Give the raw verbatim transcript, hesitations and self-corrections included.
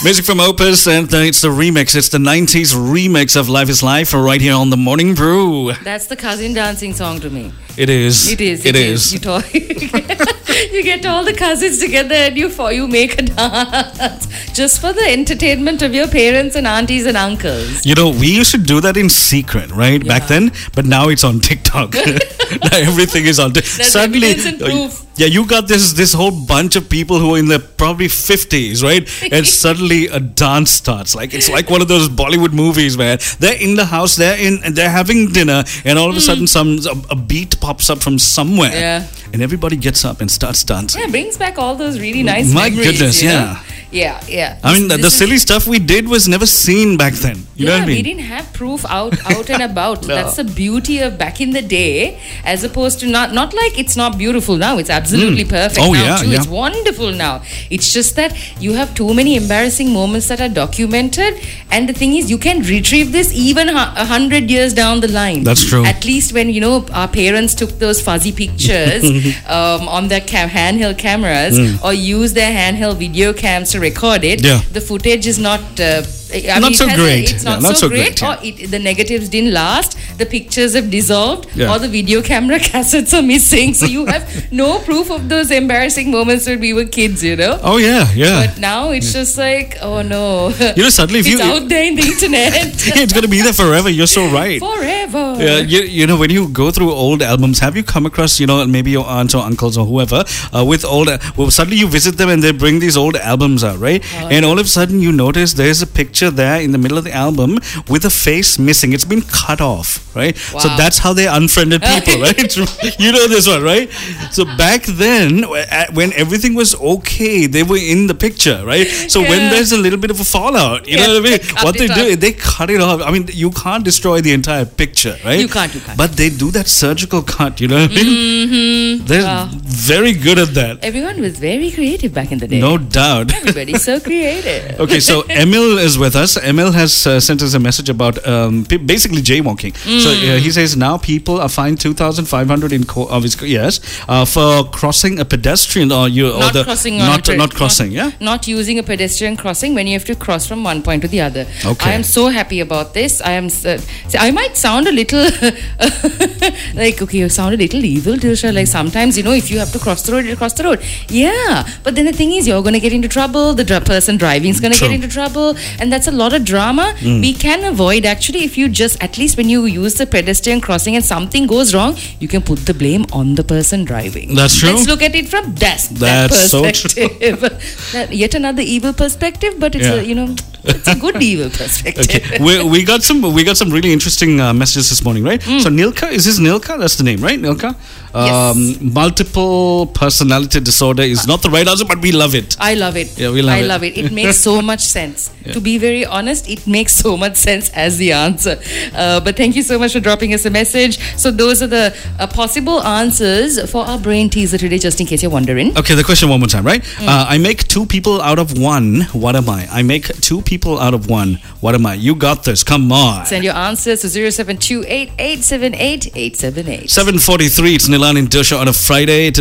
Music from Opus, and uh, it's the remix. It's the nineties remix of Life is Life right here on the Morning Brew. That's the cousin dancing song to me. It is. It is. It, it is. is. You, talk, you get all the cousins together and you for you make a dance just for the entertainment of your parents and aunties and uncles. You know, we used to do that in secret, right? Yeah. Back then, but now it's on TikTok. Now everything is on TikTok. Suddenly, evidence and proof. yeah, you got this this whole bunch of people who are in their probably fifties, right? And suddenly a dance starts. Like it's like one of those Bollywood movies, man. They're in the house, they're in, they're having dinner, and all of a sudden, some a, a beat pops up from somewhere, Yeah. and everybody gets up and starts dancing. Yeah, it brings back all those really nice My memories. goodness, you know? yeah. Yeah, yeah. I mean, the, This the is- silly stuff we did was never seen back then. You know yeah, what I mean? we didn't have proof out out and about. No. That's the beauty of back in the day, as opposed to not not like it's not beautiful now. It's absolutely perfect Oh, now yeah, too. yeah. It's wonderful now. It's just that you have too many embarrassing moments that are documented, and the thing is, you can retrieve this even hu- a hundred years down the line. That's true. At least when you know our parents took those fuzzy pictures um, on their cam- handheld cameras or used their handheld video cams to record it. Yeah. The footage is not. Uh, I Not mean, it so has a- great. it's not, Yeah, not so, so great, great, yeah. or it, the negatives didn't last. The pictures have dissolved, Yeah. or the video camera cassettes are missing. So you have no proof of those embarrassing moments when we were kids, you know. Oh yeah, yeah. But now it's just like, oh no, You know, suddenly if it's you, out there in the internet it's gonna be there forever. You're so right. forever. Yeah, you, you know, when you go through old albums, have you come across, you know, maybe your aunts or uncles or whoever, uh, with old, well, suddenly you visit them and they bring these old albums out, right? Oh, and all of a sudden you notice there's a picture there in the middle of the album with a face missing. It's been cut off, right? So Wow. that's how they unfriended people, right? You know this one, right? So back then, w- at- when everything was okay, they were in the picture, right? So when Yeah. there's a little bit of a fallout, you Yeah, know what I mean? they cut What they it do, off. they cut it off. I mean, you can't destroy the entire picture, right? You can't, you can't. But they do that surgical cut, you know what I mean? Mm-hmm. They're Wow. very good at that. Everyone was very creative back in the day. No doubt. Everybody's so creative. Okay, so Emil is with us. Emil has uh, sent us a message about um, p- basically jaywalking. So uh, he says now people are fined two thousand five hundred in co- of his co- yes uh, for crossing a pedestrian or you or Not the crossing on not a pe- not crossing. not, Yeah. not using a pedestrian crossing when you have to cross from one point to the other. Okay. I am so happy about this. I am. Uh, see, I might sound a little like okay, you sound a little evil, Tilsha. Like sometimes you know, if you have to cross the road, you cross the road. Yeah, but then the thing is, you're going to get into trouble. The dr- person driving is going to True. get into trouble, and that's a lot of drama. We can avoid actually if you just at least when you use the pedestrian crossing and something goes wrong, you can put the blame on the person driving. That's true. Let's look at it from that, that That's so perspective. That- yet another evil perspective, but it's Yeah. a you know it's a good evil perspective. Okay, we, we got some we got some really interesting uh, messages this morning, right? So Nilka, is this Nilka? That's the name, right? Nilka. Um, Multiple personality disorder is not the right answer, but we love it. I love it. Yeah, we love I it. love it. It makes so much sense. Yeah. To be very honest, it makes so much sense as the answer. Uh, but thank you so much for dropping us a message. So those are the uh, possible answers for our brain teaser today, just in case you're wondering. Okay, the question one more time, right? Uh, I make two people out of one. What am I? I make two people out of one. What am I? You got this. Come on. Send your answers to zero seven two eight eight seven eight eight seven eight. seven forty-three. It's Nilan in Dusha on a Friday.